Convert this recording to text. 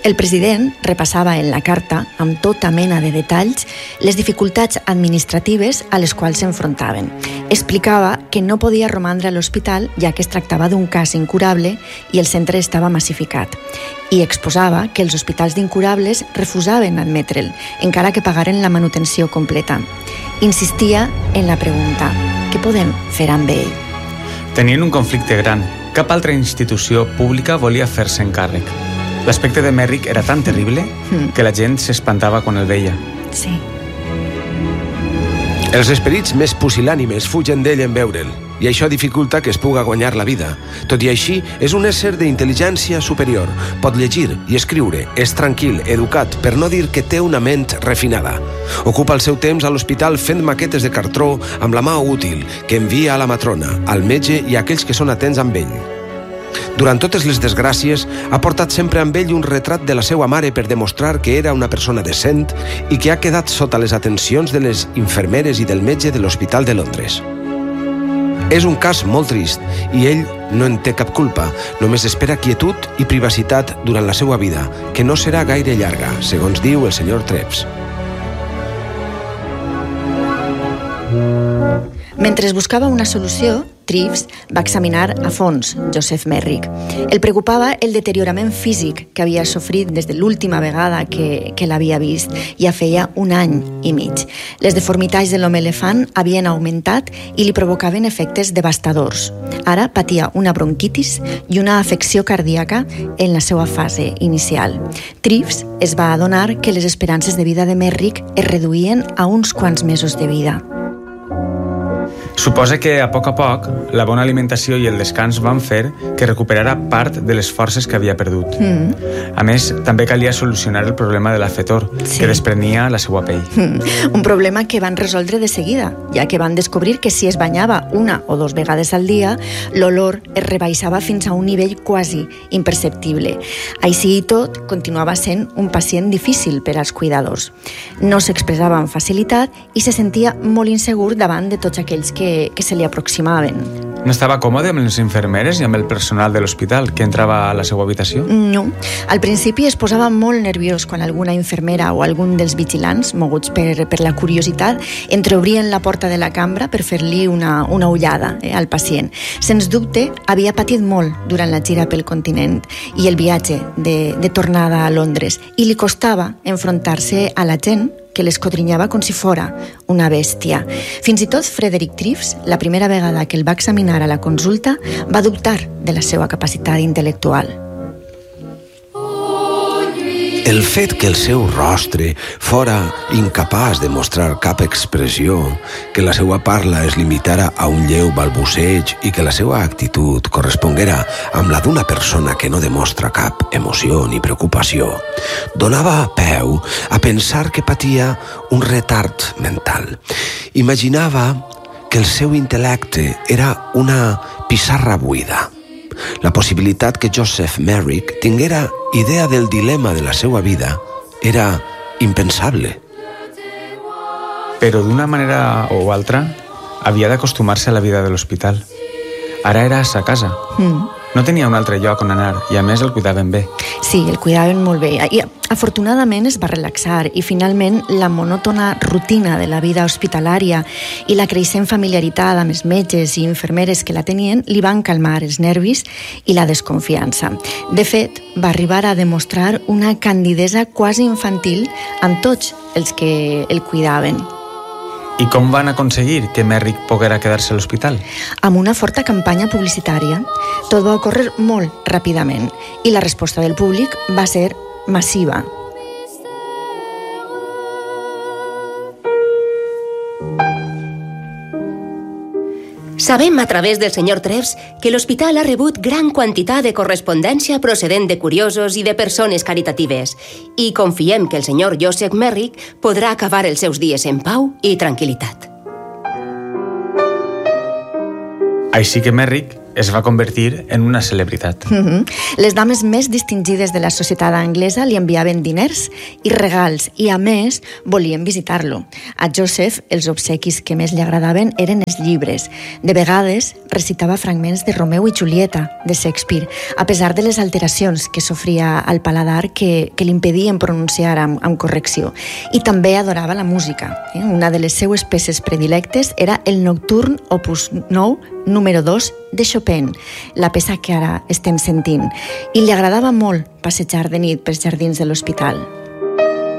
El president repassava en la carta, amb tota mena de detalls, les dificultats administratives a les quals s'enfrontaven. Explicava que no podia romandre a l'hospital ja que es tractava d'un cas incurable i el centre estava massificat. I exposava que els hospitals d'incurables refusaven admetre'l, encara que pagaren la manutenció completa. Insistia en la pregunta: què podem fer amb ell? Tenien un conflicte gran. Cap altra institució pública volia fer-se càrrec. L'aspecte de Merrick era tan terrible que la gent s'espantava quan el veia. Sí. Els esperits més pusil·lànimes fugen d'ell en veure'l, i això dificulta que es puga guanyar la vida. Tot i així, és un ésser d'intel·ligència superior. Pot llegir i escriure, és tranquil, educat, per no dir que té una ment refinada. Ocupa el seu temps a l'hospital fent maquetes de cartró amb la mà útil que envia a la matrona, al metge i a aquells que són atents amb ell. Durant totes les desgràcies, ha portat sempre amb ell un retrat de la seva mare per demostrar que era una persona decent i que ha quedat sota les atencions de les infermeres i del metge de l'Hospital de Londres. És un cas molt trist i ell no en té cap culpa, només espera quietud i privacitat durant la seva vida, que no serà gaire llarga, segons diu el senyor Treves. Mentre es buscava una solució, Treves va examinar a fons Joseph Merrick. El preocupava el deteriorament físic que havia sofrit des de l'última vegada que l'havia vist, ja feia 1 any i mig. Les deformitats de l'home elefant havien augmentat i li provocaven efectes devastadors. Ara patia una bronquitis i una afecció cardíaca en la seva fase inicial. Treves es va adonar que les esperances de vida de Merrick es reduïen a uns quants mesos de vida. Suposa que a poc, la bona alimentació i el descans van fer que recuperara part de les forces que havia perdut. A més, també calia solucionar el problema de la fetor, que desprenia la seva pell. Un problema que van resoldre de seguida, ja que van descobrir que si es banyava 1 o 2 vegades al dia, l'olor es rebaixava fins a un nivell quasi imperceptible. Així i tot, continuava sent un pacient difícil per als cuidadors. No s'expressava amb facilitat i se sentia molt insegur davant de tots aquells que se li aproximaven. No estava còmode amb les infermeres i amb el personal de l'hospital que entrava a la seva habitació? No. Al principi es posava molt nerviós quan alguna infermera o algun dels vigilants, moguts per la curiositat, entreobrien la porta de la cambra per fer-li una ullada al pacient. Sens dubte, havia patit molt durant la gira pel continent i el viatge de tornada a Londres, i li costava enfrontar-se a la gent que l'escodrinyava com si fora una bèstia. Fins i tot Frederick Treves, la primera vegada que el va examinar a la consulta, va dubtar de la seva capacitat intel·lectual. El fet que el seu rostre fora incapaç de mostrar cap expressió, que la seva parla es limitara a un lleu balbuceig i que la seva actitud corresponguera amb la d'una persona que no demostra cap emoció ni preocupació, donava peu a pensar que patia un retard mental. Imaginava que el seu intel·lecte era una pissarra buida. La possibilitat que Joseph Merrick tinguera idea del dilema de la seva vida era impensable. Però d'una manera o altra havia d'acostumar-se a la vida de l'hospital. Ara era a sa casa. No tenia un altre lloc on anar i a més el cuidaven bé. Sí, el cuidaven molt bé. I afortunadament es va relaxar i finalment la monòtona rutina de la vida hospitalària i la creixent familiaritat amb els metges i infermeres que la tenien li van calmar els nervis i la desconfiança. De fet, va arribar a demostrar una candidesa quasi infantil amb tots els que el cuidaven. I com van aconseguir que Merrick poguera quedar-se a l'hospital? Amb una forta campanya publicitària. Tot va ocórrer molt ràpidament i la resposta del públic va ser massiva. Sabem a través del senyor Treves que l'hospital ha rebut gran quantitat de correspondència procedent de curiosos i de persones caritatives i confiem que el senyor Joseph Merrick podrà acabar els seus dies en pau i tranquil·litat. Així que Merrick es va convertir en una celebritat. Les dames més distingides de la societat anglesa li enviaven diners i regals i, a més, volien visitar-lo. A Joseph, els obsequis que més li agradaven eren els llibres. De vegades, recitava fragments de Romeu i Julieta, de Shakespeare, a pesar de les alteracions que sofria al paladar que li impedien pronunciar amb correcció. I també adorava la música. Una de les seues peces predilectes era el Nocturn Opus 9, número 2 de Chopin, la peça que ara estem sentint. I li agradava molt passejar de nit pels jardins de l'hospital.